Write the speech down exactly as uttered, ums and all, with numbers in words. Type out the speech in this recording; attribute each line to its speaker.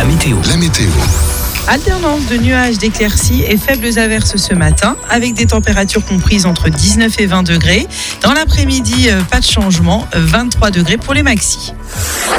Speaker 1: La météo.
Speaker 2: La météo.
Speaker 3: Alternance de nuages, d'éclaircies et faibles averses ce matin, avec des températures comprises entre dix-neuf et vingt degrés. Dans l'après-midi, pas de changement, vingt-trois degrés pour les maxis.